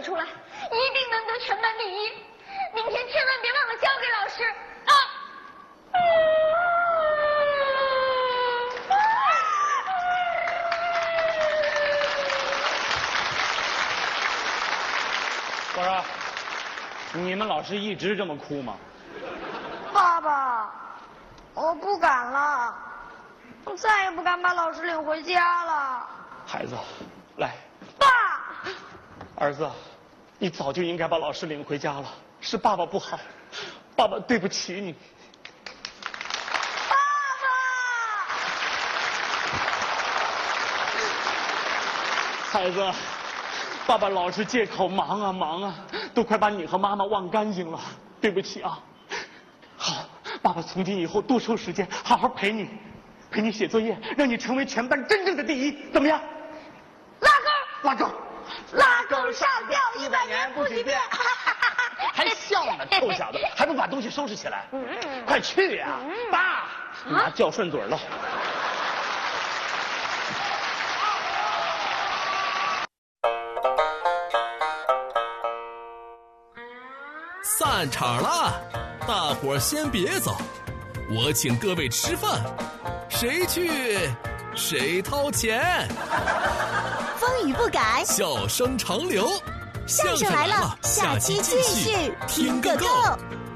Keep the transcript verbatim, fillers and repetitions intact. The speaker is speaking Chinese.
出来，一定能得全班第一。明天千万别忘了交给老师啊！ 我说，你们老师一直这么哭吗？ 爸爸，我不敢了，我再也不敢把老师领回家了。 孩子，来。 爸。 儿子，你早就应该把老师领回家了，是爸爸不好，爸爸对不起你。 爸爸。孩子。爸爸老是借口忙啊忙啊，都快把你和妈妈忘干净了，对不起啊。好，爸爸从今以后多抽时间，好好陪你，陪你写作业，让你成为全班真正的第一，怎么样？ 拉钩， 拉钩， 拉钩上吊一百年不许变。 还笑呢，臭小子，还不把东西收拾起来？快去呀，爸，妈叫顺嘴了。 散场了，大伙儿先别走，我请各位吃饭，谁去谁掏钱。 风雨不改， 笑声长流， 相声来了，下期继续听个够。